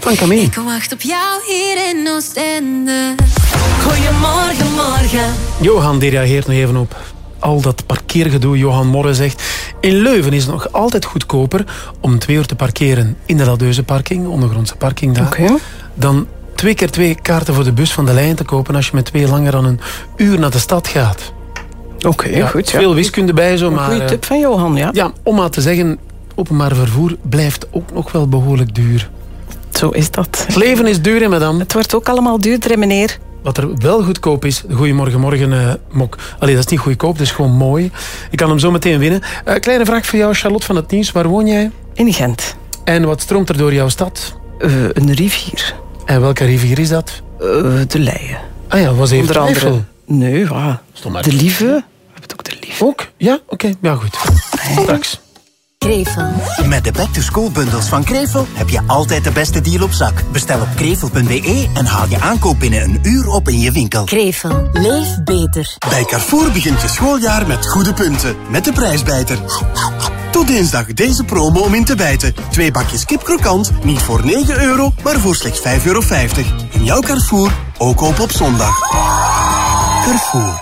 van Camille. Ik wacht op jou hier in Oostende. Goedemorgen, morgen. Johan die reageert nog even op al dat parkeergedoe. Johan Morre zegt: in Leuven is het nog altijd goedkoper om 2 uur te parkeren in de Ladeuze parking, ondergrondse parking daar, dan 2 keer 2 kaarten voor de bus van de lijn te kopen als je met 2 langer dan een uur naar de stad gaat. Oké, goed. Veel wiskunde bij zo, maar... Goeie tip van Johan, ja. Ja, om maar te zeggen, openbaar vervoer blijft ook nog wel behoorlijk duur. Zo is dat. Het leven is duur, hè, madame. Het wordt ook allemaal duurder, hè, meneer. Wat er wel goedkoop is, de Goeiemorgen mok. Allee, dat is niet goedkoop, dat is gewoon mooi. Ik kan hem zo meteen winnen. Kleine vraag voor jou, Charlotte van het Nieuws. Waar woon jij? In Gent. En wat stroomt er door jouw stad? Een rivier. En welke rivier is dat? De Leie. Ah ja, was even Onder andere. twijfel. Nee, de Lieve. We hebben ook de Lieve. Ook? Ja? Oké. Ja, goed. Straks. Krevel. Met de back-to-school bundles van Krevel heb je altijd de beste deal op zak. Bestel op krevel.be en haal je aankoop binnen een uur op in je winkel. Krevel. Leef beter. Bij Carrefour begint je schooljaar met goede punten. Met de prijsbijter. Tot dinsdag deze promo om in te bijten. 2 bakjes kip krokant, niet voor €9, maar voor slechts €5,50. In jouw Carrefour, ook op zondag. Carrefour.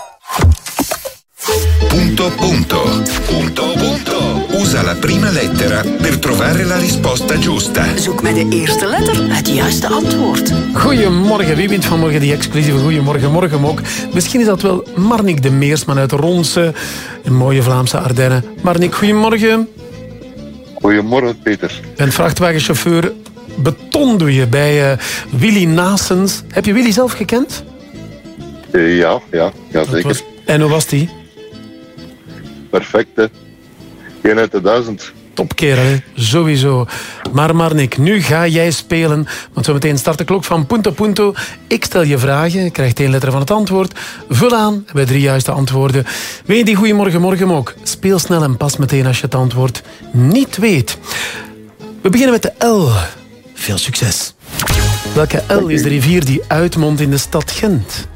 Punto punto. Punto punto. Usa la prima lettera per trovare la risposta giusta. Zoek met de eerste letter het juiste antwoord. Goedemorgen. Wie wint vanmorgen die exclusieve Goedemorgen Morgenmok? Misschien is dat wel Marnik de Meersman uit Ronse, een mooie Vlaamse Ardennen. Marnik, goedemorgen. Goedemorgen, Peter. Je bent vrachtwagenchauffeur. Beton doe je bij Willy Nasens. Heb je Willy zelf gekend? Ja, zeker. En hoe was die? Perfect, hè. 1 uit de 1000. Topkerel, hè? Sowieso. Maar Marnik, nu ga jij spelen. Want zometeen start de klok van Punto Punto. Ik stel je vragen, je krijgt 1 letter van het antwoord. Vul aan bij 3 juiste antwoorden. Weet je die Goeiemorgen Morgenmok? Speel snel en pas meteen als je het antwoord niet weet. We beginnen met de L. Veel succes. Welke L is de rivier die uitmondt in de stad Gent?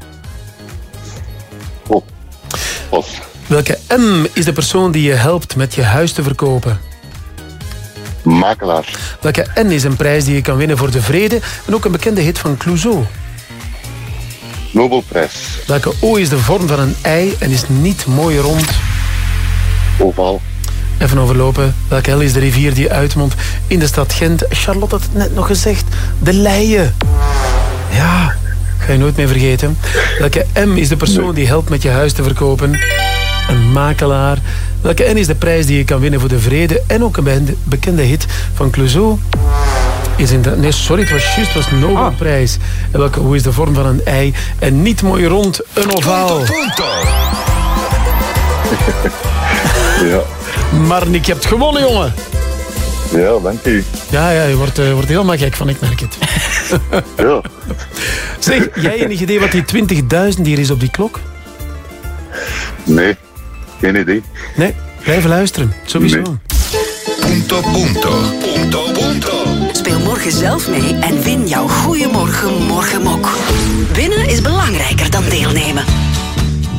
Pas. Welke M is de persoon die je helpt met je huis te verkopen? Makelaar. Welke N is een prijs die je kan winnen voor de vrede en ook een bekende hit van Clouseau? Nobelprijs. Welke O is de vorm van een ei en is niet mooi rond? Ovaal. Even overlopen. Welke L is de rivier die uitmondt in de stad Gent? Charlotte had het net nog gezegd. De Leie. Ja, ga je nooit meer vergeten. Welke M is de persoon die helpt met je huis te verkopen? Een makelaar. Welke N is de prijs die je kan winnen voor de vrede en ook een bekende hit van Clouseau? Nee, sorry, het was juist, het was Nobelprijs. En welke O is de vorm van een ei en niet mooi rond, een ovaal? Ja. Marnik, je hebt gewonnen, jongen. Ja, dank u. Ja, je wordt helemaal gek van, ik merk het. Ja. Zeg, jij enig idee wat die 20.000 hier is op die klok? Nee, geen idee. Nee, blijf luisteren, sowieso. Nee. Punto punto. Punto punto. Speel morgen zelf mee en win jouw Goeiemorgen Morgenmok. Winnen is belangrijker dan deelnemen.